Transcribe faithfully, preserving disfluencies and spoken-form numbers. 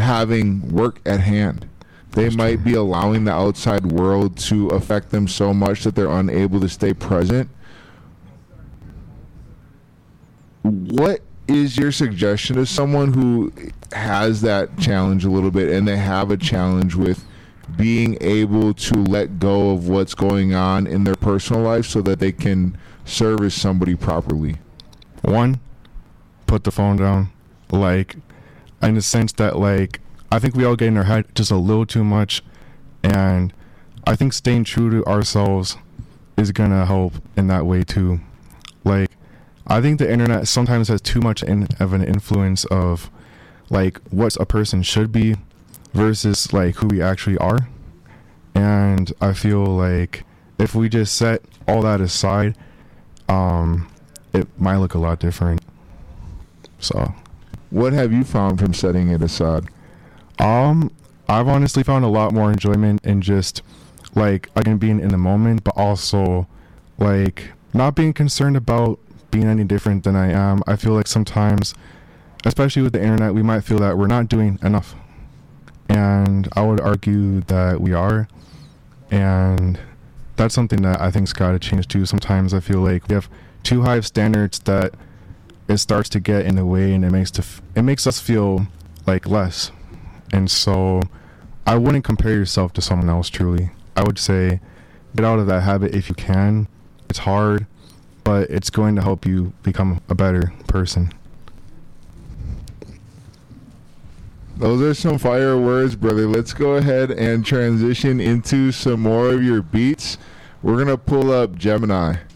having work at hand. They That's might true. be allowing the outside world to affect them so much that they're unable to stay present. What is your suggestion to someone who has that challenge a little bit and they have a challenge with being able to let go of what's going on in their personal life so that they can service somebody properly? One, put the phone down. Like, in the sense that, like, I think we all get in our head just a little too much, and I think staying true to ourselves is gonna help in that way too. Like, I think the internet sometimes has too much in, of an influence of like what a person should be versus like who we actually are. And I feel like if we just set all that aside, um, it might look a lot different. So, what have you found from setting it aside? um, I've honestly found a lot more enjoyment in just like again being in the moment, but also like not being concerned about being any different than I am. I feel like sometimes, especially with the internet, we might feel that we're not doing enough. And I would argue that we are. And that's something that I think's got to change too. Sometimes I feel like we have too high of standards that it starts to get in the way, and it makes to f- it makes us feel like less. And so I wouldn't compare yourself to someone else truly. I would say get out of that habit if you can. It's hard, but it's going to help you become a better person. Those are some fire words, brother. Let's go ahead and transition into some more of your beats. We're going to pull up Gemini.